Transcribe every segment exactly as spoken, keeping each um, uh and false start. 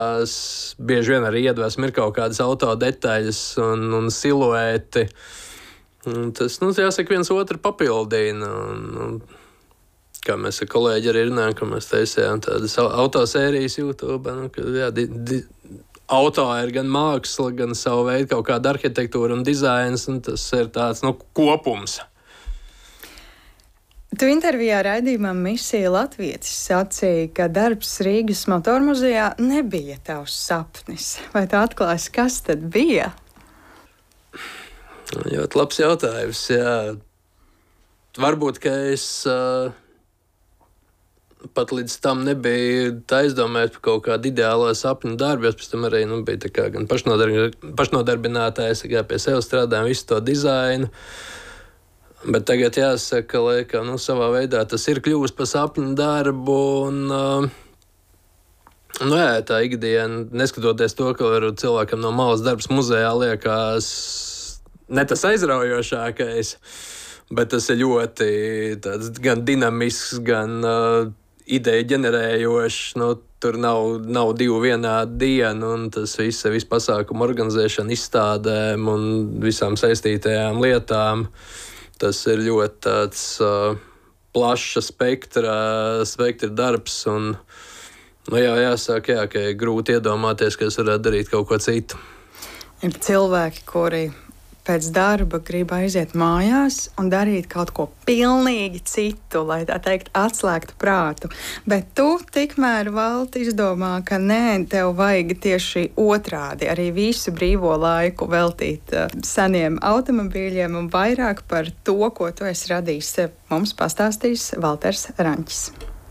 Bieži vien arī iedvesmu ir kaut kādas auto detaļas un, un siluēti. Un tas, nu, jāsaka, viens otru papildina. Un, un, kā mēs ar kolēģi arī runājam, ka mēs taisījām tādas autosērijas YouTube. Nu, ka, jā, di, di, auto ir gan māksla, gan savu veidu kaut kāda arhitektūra un dizains, un tas ir tāds, nu, kopums. Tu intervijā raidījumam Misija Latvietis sacīja, ka darbs Rīgas motormuzejā nebija tavs sapnis. Vai tu atklāsi, kas tad bija? Ļoti labs jautājums, jā. Varbūt, ka es uh, pat līdz tam nebiju aizdomājis par kaut kādu ideālo sapņu darbu. Es pēc tam arī nu, biju tā kā gan pašnodarb... pašnodarbinātājs, kā pie sevis strādājām visu to dizainu. Bet tagad jāsaka, ka nu, savā veidā tas ir kļuvis par sapņu darbu. Un, uh, nu, jā, tā ikdiena, neskatoties to, ka cilvēkam no malas darbs muzejā liekas ne tas aizraujošākais, bet tas ir ļoti tāds, gan dinamisks, gan uh, ideja ģenerējošs. Nu, tur nav, nav divu vienādu dienu, un tas viss, viss pasākumu organizēšana, izstādēm un visām saistītajām lietām. Tas ir ļoti tāds uh, plaša spektra, spektra darbs. Un, nu, jā, jāsaka, jā, ka ir grūti iedomāties, ka es varētu darīt kaut ko citu. Ir cilvēki, kuri pēc darba grib aiziet mājās un darīt kaut ko pilnīgi citu, lai tā teikt, atslēgtu prātu. Bet tu tikmēr, Valti, izdomā, ka nē, tev vajag tieši otrādi, arī visu brīvo laiku veltīt uh, seniem automobīļiem un vairāk par to, ko tu esi radījis. Mums pastāstīs Valters Ranķis.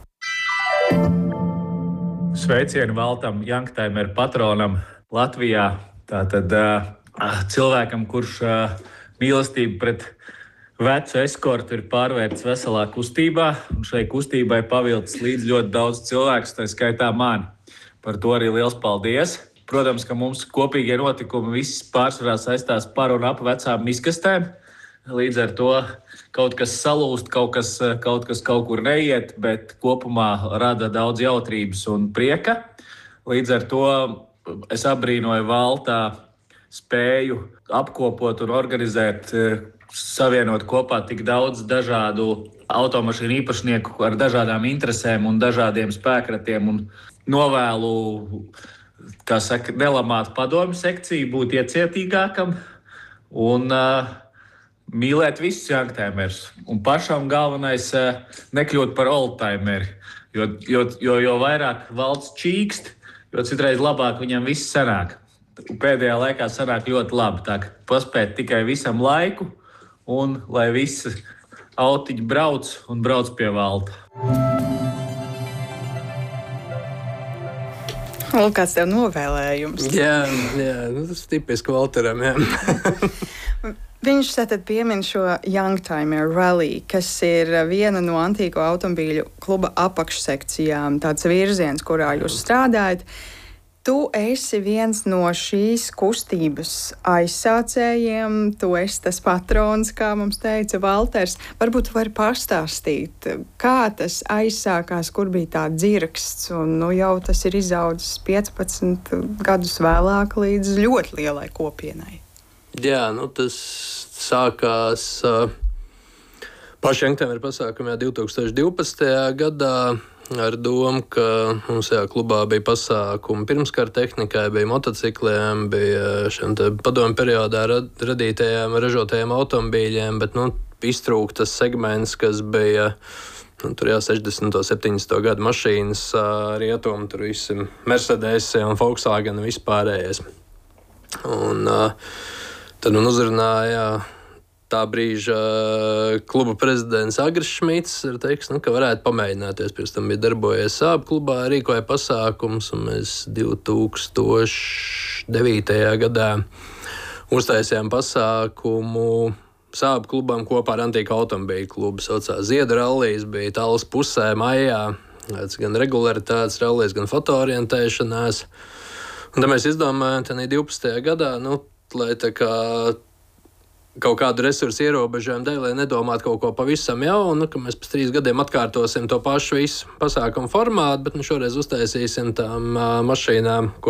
Sveicieni Valtam Youngtimer patronam Latvijā. Tātad uh, cilvēkam, kurš uh, mīlestību pret vecu eskortu ir pārvērts veselā kustībā, un šai kustībai pavilcis līdz ļoti daudz cilvēku, tā skaitā mani. Par to arī liels paldies. Protams, ka mums kopīgie notikumi viss pārsvarā saistās par un ap vecām miskastēm. Līdz ar to kaut kas salūst, kaut kas kaut, kas kaut kur neiet, bet kopumā rada daudz jautrības un prieka. Līdz ar to es apbrīnoju Valtā spēju apkopot un organizēt, savienot kopā tik daudz dažādu automašīnu īpašnieku ar dažādām interesēm un dažādiem spēkratiem, un novēlu, kā saka, nelamāt padomju sekciju, būt iecietīgākam un uh, mīlēt visus youngtimers. Un pašam galvenais uh, nekļūt par oldtimeri, jo, jo, jo, jo vairāk Valts čīkst, jo citreiz labāk viņam viss sanāk. Pēdējā laikā sanāk ļoti labi, tā ka paspēt tikai visam laiku un lai visi autiņi brauc un brauc pie Valta. Vēl kāds tev novēlējums? Jā, jā, tas ir tipiski Valteram, jā. Viņš tātad piemin šo Youngtimer Rally, kas ir viena no antīko automobīļu kluba apakšsekcijām, tāds virziens, kurā jūs strādājat. Tu esi viens no šīs kustības aizsācējiem, tu esi tas patrons, kā mums teica Valters. Varbūt tu vari pastāstīt, kā tas aizsākās, kur bija tā dzirksts, un nu, jau tas ir izaudzis piecpadsmit gadus vēlāk līdz ļoti lielai kopienai. Jā, nu tas sākās uh, paši Youngtimer pasākumā divi tūkstoši divpadsmitajā gadā. Ar domu, ka mums jā, klubā bija pasākumi pirmskara tehnikai, bija motocikliem, bija šiem padomju periodā radītajiem, ražotajiem automobīļiem, bet nu, iztrūka tas segments, kas bija nu, tur jā, sešdesmito, septiņdesmito gadu mašīnas, rietumi, tur visi Mercedesi un Volkswagen un vispārējais. Un tad man uzrunāja tā brīža kluba prezidents Agris Šmits ir teiks, nu, ka varētu pamēģināties. Pirms tam bija darbojies Saab klubā, rīkoja pasākums, un mēs divi tūkstoši devītajā gadā uztaisījām pasākumu Saab klubam kopā ar Antīku automobīļu klubu. Saucās Ziedu rallijs, bija Tallas pusē maijā, gan regularitātes rallijs, gan fotoorientēšanās. Un tad mēs izdomājām, ka divpadsmitajā gadā, nu, lai tā kā kaut kādu resursu ierobežojumu dēļ, lai nedomātu kaut ko pavisam jaunu, ka mēs pēc trīs gadiem atkārtosim to pašu visu pasākumu formātu, bet nu, šoreiz uztaisīsim tām uh, mašīnām,